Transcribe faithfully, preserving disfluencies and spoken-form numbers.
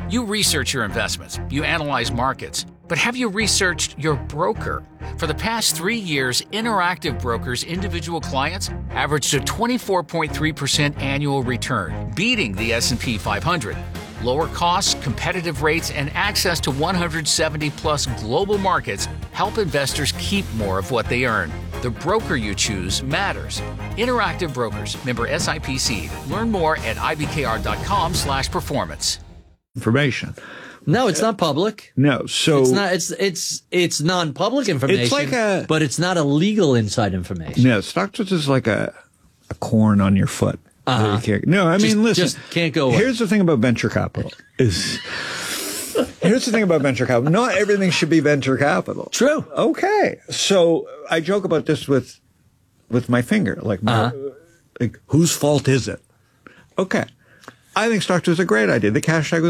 You research your investments, you analyze markets, but have you researched your broker? For the past three years, Interactive Brokers' individual clients averaged a twenty-four point three percent annual return, beating the S and P five hundred. Lower costs, competitive rates, and access to one hundred seventy plus global markets help investors keep more of what they earn. The broker you choose matters. Interactive Brokers, member S I P C. Learn more at I B K R dot com slash performance. Information. No, it's not public. No, so it's not. It's it's it's non-public information. It's like a, but it's not a legal inside information. No, stock tips is like a a corn on your foot. Uh-huh. You can't, no, I just, mean, listen. Just can't go away. Here's the thing about venture capital is. Here's the thing about venture capital. Not everything should be venture capital. True. Okay, so I joke about this with with my finger, like, my, uh-huh. like whose fault is it? Okay, I think stock tips is a great idea. The cash tag was